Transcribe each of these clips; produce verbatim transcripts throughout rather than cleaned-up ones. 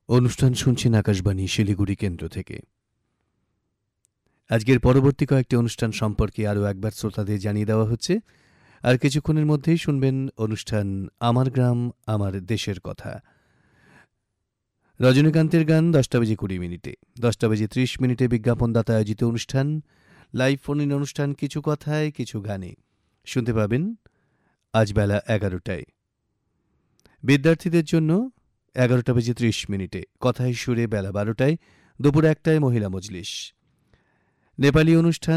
অনুষ্ঠান শুনছেন আকাশবাণী শিলিগুড়ি কেন্দ্র থেকে। আজকের পরবর্তী কয়েকটি অনুষ্ঠান সম্পর্কে আরও একবার শ্রোতাদের জানিয়ে দেওয়া হচ্ছে। আর কিছুক্ষণের মধ্যেই শুনবেন অনুষ্ঠান আমার গ্রাম আমার দেশের কথা। রজনীকান্তের গান দশটা বেজে কুড়ি মিনিটে, দশটা বেজে ত্রিশ মিনিটে বিজ্ঞাপনদাতা আয়োজিত অনুষ্ঠান লাইভ ফোন ইন অনুষ্ঠান কিছু কথায় কিছু গানে শুনতে পাবেন আজ বেলা এগারোটায়। বিদ্যার্থীদের জন্য এগারোটা বেজে ত্রিশ মিনিটে, কথায় সুরে বেলা বারোটায়, দুপুর একটায় মহিলা মজলিস। নেপালি অনুষ্ঠান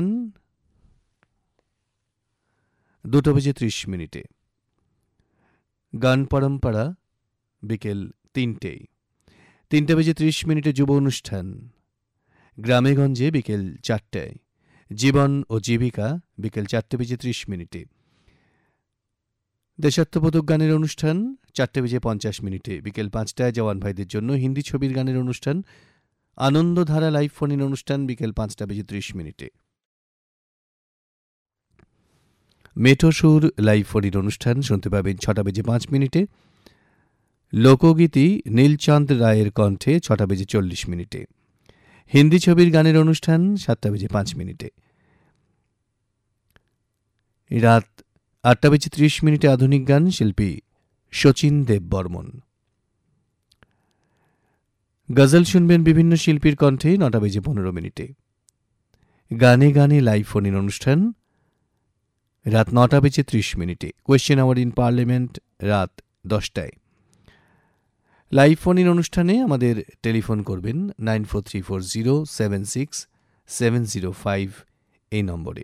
দুটো বেজে ত্রিশ মিনিটে, গান পরম্পরা বিকেল তিনটেই। তিনটে বেজে ত্রিশ মিনিটে যুব অনুষ্ঠান গ্রামেগঞ্জে বিকেল চারটায়। জীবন ও জীবিকা বিকেল চারটে বেজে ত্রিশ মিনিটে। দেশাত্মবোধক গানের অনুষ্ঠান চারটে বেজে পঞ্চাশ মিনিটে। বিকেল পাঁচটায় জওয়ান ভাইদের জন্য হিন্দি ছবির গানের অনুষ্ঠান আনন্দধারা লাইভ ফোন ইন অনুষ্ঠান বিকেল পাঁচটা বেজে ত্রিশ মিনিটে। মেঠো সুর লাইভ ফোন ইন অনুষ্ঠান শুনতে পাবেন ছটা বেজে পাঁচ মিনিটে। লোকগীতি নীলচাঁদ রায়ের কণ্ঠে ছটা বেজে চল্লিশ মিনিটে। হিন্দি ছবির গানের অনুষ্ঠান সাতটা বেজে পাঁচ মিনিটে। রাত আটটা বেজে ত্রিশ মিনিটে আধুনিক গান, শিল্পী শচীন দেব বর্মন। গজল শুনবেন বিভিন্ন শিল্পীর কণ্ঠে নটা বেজে পনেরো মিনিটে। গানে গানে লাইভ ফোন ইন অনুষ্ঠান রাত নটা বেজে ত্রিশ মিনিটে। কোয়েশ্চেন আওয়ার ইন পার্লামেন্ট রাত দশটায়। লাইভ ফোন ইন অনুষ্ঠানে আমাদের টেলিফোন করবেন nine four three four zero seven six seven zero five এই নম্বরে।